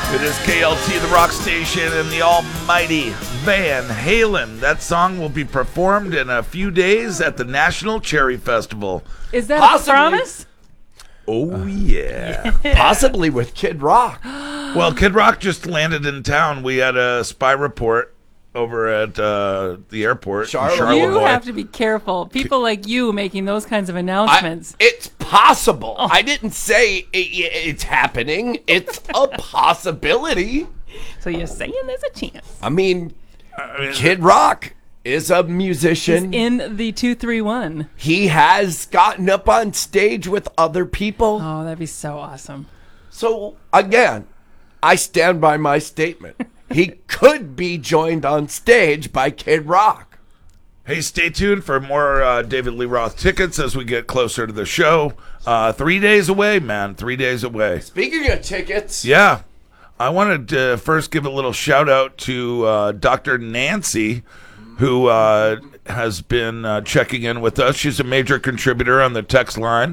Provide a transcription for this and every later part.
It is KLT, the rock station, and the almighty Van Halen. That song will be performed in a few days at the National Cherry Festival. Is that a promise? Oh, yeah. Possibly with Kid Rock. Well, Kid Rock just landed in town. We had a spy report over at the airport. In Charlevoix. You have to be careful. People like you making those kinds of announcements. It's possible. I didn't say it's happening. It's a possibility. So you're saying there's a chance. I mean, Kid Rock is a musician. He's in the 231. He has gotten up on stage with other people. Oh, that'd be so awesome. So, again, I stand by my statement. He could be joined on stage by Kid Rock. Hey, stay tuned for more David Lee Roth tickets as we get closer to the show. 3 days away, man. 3 days away. Speaking of tickets. Yeah. I wanted to first give a little shout out to Dr. Nancy, who has been checking in with us. She's a major contributor on the text line.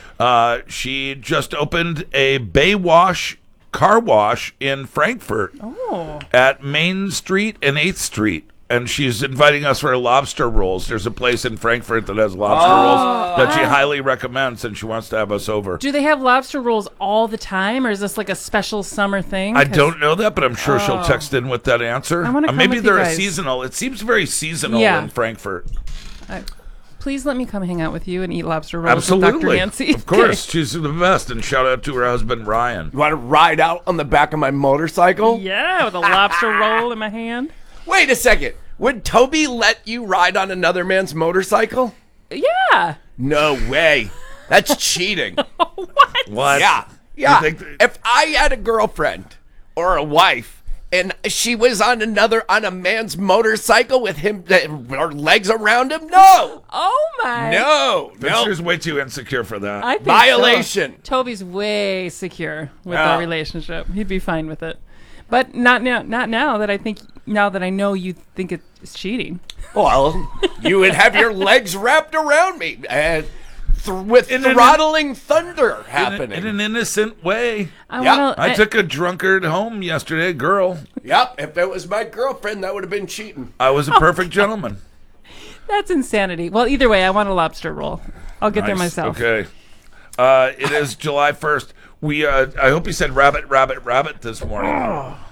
She just opened a Baywash car wash in Frankfurt at Main Street and 8th Street. And she's inviting us for lobster rolls. There's a place in Frankfurt that has lobster rolls that she highly recommends, and she wants to have us over. Do they have lobster rolls all the time, or is this like a special summer thing? I don't know that, but I'm sure she'll text in with that answer. I wanna come maybe with you they're guys. seasonal. It seems very seasonal in Frankfurt. Please let me come hang out with you and eat lobster rolls Absolutely. with Dr. Nancy. Of course. She's the best. And shout out to her husband, Ryan. You want to ride out on the back of my motorcycle? Yeah, with a lobster roll in my hand. Wait a second. Would Toby let you ride on another man's motorcycle? Yeah. No way. That's cheating. What? Yeah. If I had a girlfriend or a wife and she was on a man's motorcycle with him, her legs around him, no. Oh my. No. Fincher's way too insecure for that. I think Violation. so. Toby's way secure with our relationship. He'd be fine with it. But not now that I know you think it's cheating. Well, you would have your legs wrapped around me with throttling thunder happening. In an innocent way. I took a drunkard home yesterday, a girl. Yep, if it was my girlfriend, that would have been cheating. I was a perfect gentleman. That's insanity. Well, either way, I want a lobster roll. I'll get there myself. Okay. It is July 1st. I hope you said rabbit this morning.